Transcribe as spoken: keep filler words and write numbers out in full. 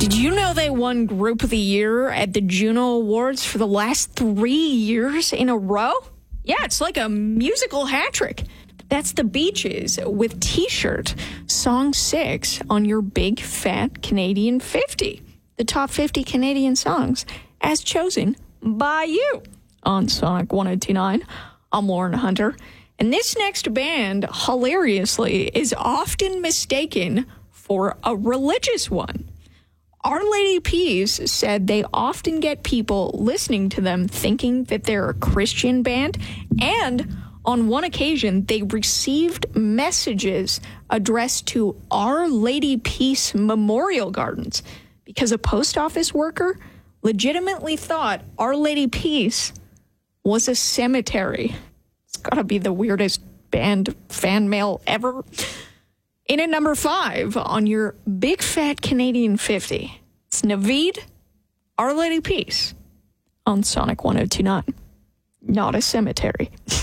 Did you know they won Group of the Year at the Juno Awards for the last three years in a row? Yeah, it's like a musical hat trick. That's the Beaches with T-Shirt, song six on your Big Fat Canadian fifty. The top fifty Canadian songs as chosen by you on Sonic one oh two point nine. I'm Lauren Hunter. And this next band, hilariously, is often mistaken for a religious one. Our Lady Peace said they often get people listening to them thinking that they're a Christian band, and on one occasion, they received messages addressed to Our Lady Peace Memorial Gardens because a post office worker legitimately thought Our Lady Peace was a cemetery. It's gotta be the weirdest band fan mail ever. In at number five on your Big Fat Canadian fifty, it's Naveed, Our Lady Peace on Sonic one oh two point nine. Not a cemetery.